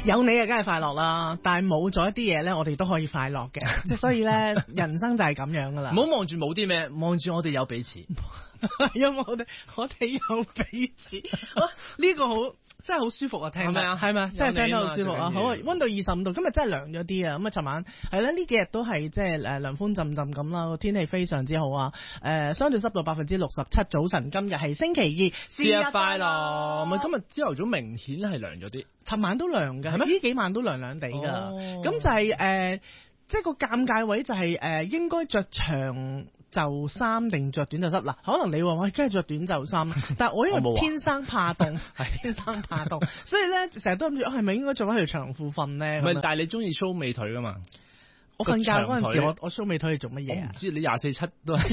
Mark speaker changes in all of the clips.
Speaker 1: 有你啊，梗係快樂啦，但係冇咗一啲嘢咧，我哋都可以快樂嘅，即係所以咧，人生就係咁樣噶啦。
Speaker 2: 唔好望住冇啲咩，望住我哋有彼此。
Speaker 1: 因為我哋有彼此，呢個好真係好舒服啊！聽
Speaker 2: 係咪啊？
Speaker 1: 係咪？真係聽得好舒服啊！好啊，溫度25度，今日真係涼咗啲啊！咁啊，尋晚係啦，呢幾日都係即係涼風陣陣咁啦，個天氣非常之好啊！相對濕度67%，早晨今日係星期2，
Speaker 2: 節日快樂！咪今日朝頭早明顯係涼咗啲，
Speaker 1: 尋晚都涼㗎，
Speaker 2: 係咩？
Speaker 1: 呢幾晚都涼涼地㗎，咁就係即係個尷尬位就係應該着長袖衫定着短袖衫嗱，可能你話喂，梗係着短袖衫，但係我因為天生怕凍，天生怕凍，所以咧成日都諗住係咪應該着翻條長褲瞓咧？
Speaker 2: 唔係，但係你中意 show 美腿噶嘛？
Speaker 1: 我瞓覺嗰陣時，我 show 美腿係做乜嘢啊？
Speaker 2: 我唔知你24/7都係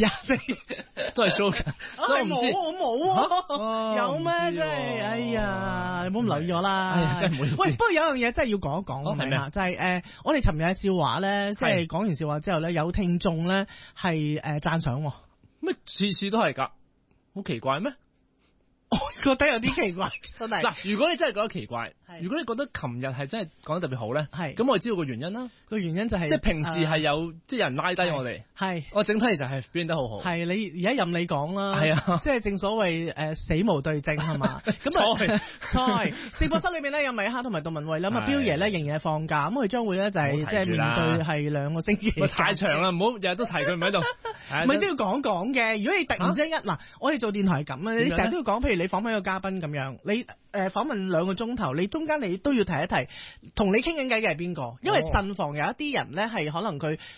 Speaker 2: 24都係 show 嘅，所以我唔知。
Speaker 1: 我冇啊，有咩真係？哎呀，你唔好唔留意我啦。
Speaker 2: 哎呀，真係唔好意思。
Speaker 1: 喂，不過有樣嘢真係要講一講，係咪啊？就係我哋尋日嘅笑話咧，即係講完笑話之後咧，有聽眾咧係讚賞喎。
Speaker 2: 咩次次都係㗎？好奇怪咩？
Speaker 1: 我覺得有啲奇怪，真係。
Speaker 2: 嗱，如果你真係覺得奇怪，如果你覺得琴日係真係講得特別好咧，咁我哋知道個原因啦。個原因就係即係平時係有即係有人拉低我哋，我整體其實係表現得好好。係你而家任你講啦，係啊，即係正所謂死無對證係嘛？咁啊，直播室裏面咧有米哈同埋杜文慧啦，咁啊彪爺咧仍然係放假，咁佢將會咧就係即係面對係2個星期。太長啦，唔好日日都提佢唔喺度。唔係都要講講嘅，如果你突然之間嗱，我哋做電台係咁啊，你成日都要講，譬如你訪問一個嘉賓咁樣，你訪問2個鐘頭，你中間你都要提一提，同你傾緊偈嘅係邊個？因為慎防有一啲人咧係可能佢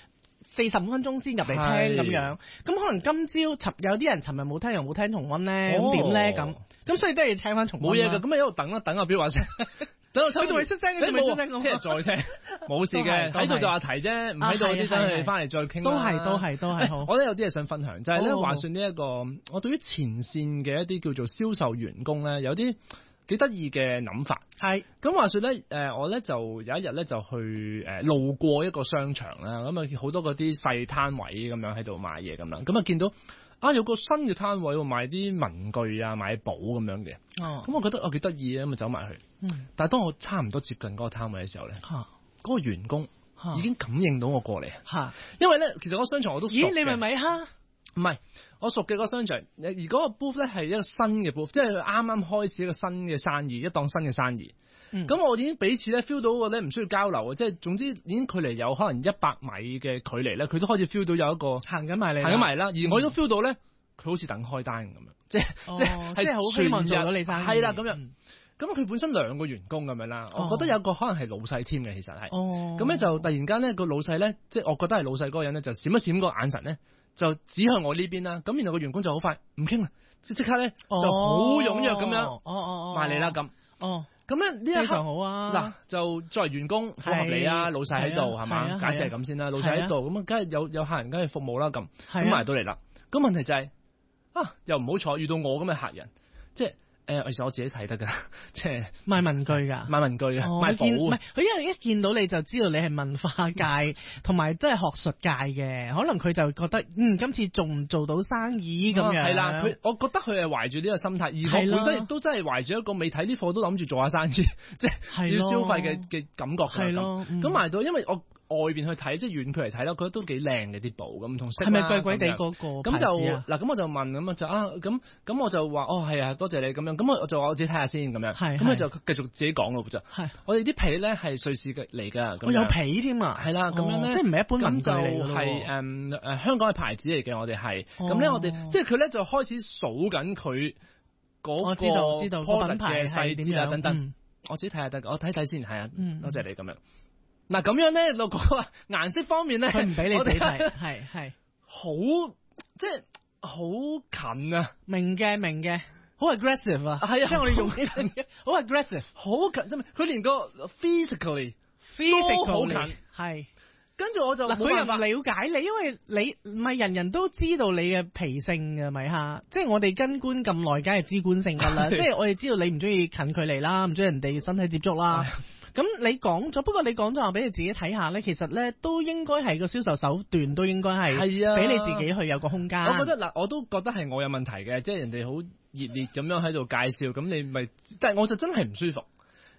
Speaker 2: 45分鐘先入嚟聽咁樣，咁可能今朝有啲人尋日冇聽又冇聽重溫咧，咁點咧咁所以都係聽翻重溫。冇嘢㗎，咁咪一路等啦，等阿彪話聲，等我仲未出聲，你未出聲，聽日再聽，冇事嘅，喺度就話題啫，唔喺度啲等佢翻嚟再傾。都係好。我覺得有啲嘢想分享，就係咧話說呢一個，我對於前線嘅一啲叫做銷售員工咧，有啲幾得意嘅諗法。係咁話說咧，我咧就有一日咧就去路過一個商場啦，咁啊好多嗰啲細攤位咁樣喺度賣嘢咁啦，咁啊見到有個新嘅攤位賣啲文具啊，賣簿咁樣嘅，咁我覺得幾得意啊，咁啊走埋去。但係當我差唔多接近嗰個攤位嘅時候咧，嗰個員工已經感應到我過嚟，因為咧其實嗰個商場我都熟嘅。咦，你咪米哈？唔係，我熟嘅個商場，而嗰個 booth 咧係一個新嘅 booth，即係啱啱開始一個新嘅生意，一檔新嘅生意。咁我已經彼此咧 feel 到個咧唔需要交流啊，即係總之已經距離有可能100米嘅距離咧，佢都開始 feel 到有一個行緊埋啦，而我都 feel 到咧，佢好似等開單咁樣，即係好希望做到你生意。係啦，咁樣。咁佢本身2個員工咁樣啦，我覺得有個可能係老細添嘅，其實係。咁咧就突然間咧個老細咧，即係我覺得係老細嗰個人咧，就閃一閃個眼神咧，就指向我呢邊啦。咁然後個員工就好快唔傾啦，即刻咧就好踴躍咁樣埋嚟啦咁。咁咧呢一刻非常好啊！嗱，就作為員工好合理啊，老細喺度係嘛？假設係咁先啦，老細喺度咁啊，梗係有客人梗係服務啦咁。咁埋到嚟啦，咁問題就係又唔好彩遇到我咁嘅客人，即係。其實我自己睇得噶，即係賣文具噶，賣文具嘅，賣簿。唔係佢因為一見到你就知道你係文化界同埋都係學術界嘅，可能佢就覺得今次做唔做到生意咁樣。係啦，我覺得佢係懷住呢個心態，而我本身亦都真係懷住一個未睇啲貨都諗住做下生意，即係要消費嘅感覺。係咯，咁埋到因為我。外邊去睇，即係遠距離睇啦，覺得都幾靚嘅啲簿咁，同色啦。係咪貴貴地嗰個？咁就嗱，咁我就問咁啊，咁我就話係啊，多謝你咁樣。咁我就話我自己睇下先咁樣。咁佢就繼續自己講咯，就係我哋啲皮咧係瑞士嘅嚟㗎。我有皮添啊！係啦，咁樣咧，即係唔係一般文具嚟㗎咯？係香港嘅牌子嚟嘅，我哋係。咁咧，我哋即係佢咧就開始數緊佢嗰個知道品牌嘅細節啊等等。我自己睇下得，我睇睇先，係啊，多謝你咁樣。嗱咁樣咧，個顏色方面咧，佢唔俾你自己睇，係好即係好近啊！明嘅，好 aggressive 啊！係啊，即係我哋用呢樣嘢，好 aggressive，好近，真係佢連個 physically 都好近，係。跟住我就佢又唔了解你，因為你唔係人人都知道你嘅脾性嘅，咪嚇？即係我哋跟官咁耐，梗係知官性㗎啦。即係我哋知道你唔中意近距離啦，唔中意人哋身體接觸啦。咁你講咗，不過你講咗話俾你自己睇下咧，其實咧都應該係個銷售手段，都應該係俾你自己去有個空間。我覺得嗱，我都覺得係我有問題嘅，即係人哋好熱烈咁樣喺度介紹，咁你咪，但係我就真係唔舒服。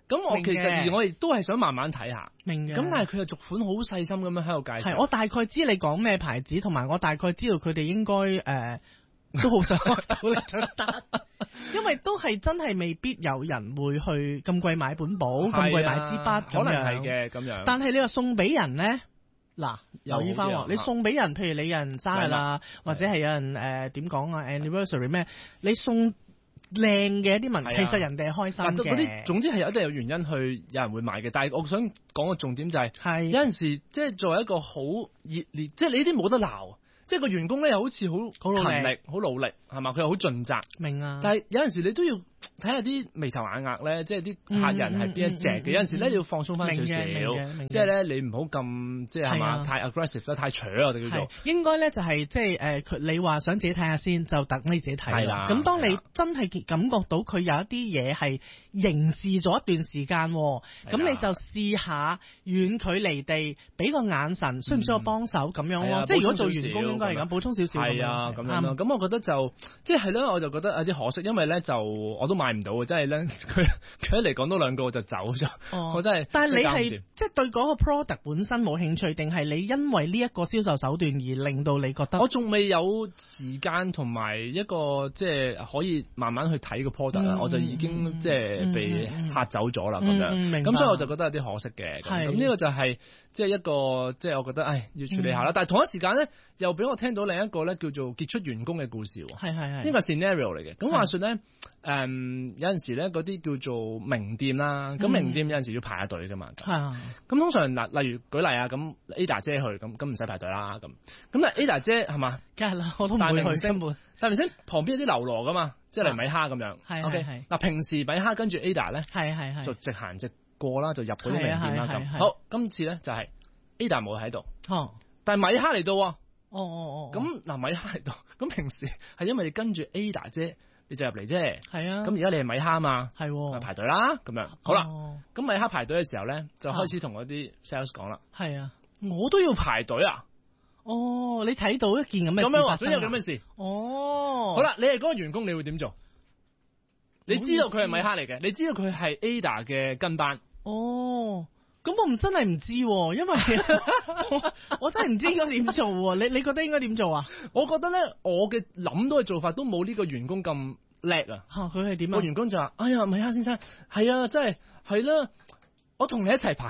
Speaker 2: 咁我其實我亦都係想慢慢睇下。
Speaker 1: 明嘅。
Speaker 2: 咁但係佢又逐款好細心咁樣喺度介紹。
Speaker 1: 係，我大概知你講咩牌子，同埋我大概知道佢哋應該都好想學到你張單，因為都係真係未必有人會去咁貴買本簿，咁貴買支筆，
Speaker 2: 可能係嘅咁樣。
Speaker 1: 但係你話送俾人咧，嗱，留意翻喎，你送俾人，譬如你有人生日啦，或者係有人點講啊 anniversary 咩，你送靚嘅一啲文，其實人哋係開心嘅。
Speaker 2: 嗰啲總之係一定有原因去有人會買嘅。但係我想講個重點就係，有陣時即係作為一個好熱烈，即係你呢啲冇得鬧。即係個員工咧，又好似好勤力、好努力，係嘛？佢又好盡責。明啊！但係有陣時你都要睇下啲眉頭眼額咧，即係啲客人係邊一隻嘅。有陣時咧，你要放鬆翻少少，即係咧你唔好咁即係係嘛太 aggressive 啦，太扯我哋叫做。應該咧就係即係你話想自己睇下先，就等你自己睇啦。咁當你真係感覺到佢有一啲嘢係凝視咗一段時間，咁你就試下遠距離地俾個眼神，需唔需要幫手咁樣咯？即係如果做員工。係咁補充少少，係啊咁樣咯。咁我覺得就即係咧，我就覺得有啲可惜，因為咧就我都買唔到嘅，即係咧佢一嚟講多兩個我就走咗。我真係。但係你係即係對嗰個 product 本身冇興趣，定係你因為呢一個銷售手段而令到你覺得？我仲未有時間同埋一個即係可以慢慢去睇個 product 啦，我就已經即係被嚇走咗啦咁樣。咁所以我就覺得有啲可惜嘅。咁呢個就係即係一個即係我覺得要處理下啦。但係同一時間咧，又俾我聽到另一個咧叫做傑出員工嘅故事喎，係呢個 scenario 嚟嘅。咁話說咧，有陣時咧嗰啲叫做名店啦，咁名店有陣時要排下隊噶嘛。咁通常嗱，例如舉例啊，咁 Ada 姐去，咁唔使排隊啦。咁但係 Ada 姐係嘛？梗係啦，我都唔會去根本。但係明星旁邊有啲流羅噶嘛，即係例如米哈咁樣。OK，嗱平時米哈跟住 Ada 咧，就直行直過啦，就入嗰啲名店啦咁。好，今次咧就係 Ada 冇喺度，但係米哈嚟到。咁嗱，米哈嚟到，咁平時係因為你跟住 Ada 姐，你就入嚟啫。係啊。咁而家你係米哈啊嘛。係。排隊啦，咁樣。好啦。咁米哈排隊嘅時候咧，就開始同嗰啲 sales 講啦。係啊。我都要排隊啊。哦，你睇到一件咁嘅事。咁樣話，總有咁嘅事。哦。好啦，你係嗰個員工，你會點做？你知道佢係米哈嚟嘅，你知道佢係 Ada 嘅跟班。哦。咁我真係唔知，因為我真係唔知應該點做。你覺得應該點做啊？我覺得咧，我嘅諗到嘅做法都冇呢個員工咁叻啊！佢係點啊？個員工就話：哎呀，米哈先生，係啊，真係係啦，我同你一齊排。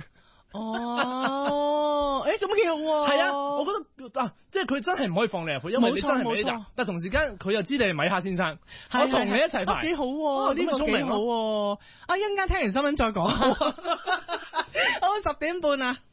Speaker 2: 哦，咁幾好喎！係啊，我覺得即係佢真係唔可以放你入去，因為你真係冇錯。但同時間佢又知你係米哈先生，我同你一齊排，幾好喎！呢個幾好喎！一陣間聽完新聞再講。好，10點半啊！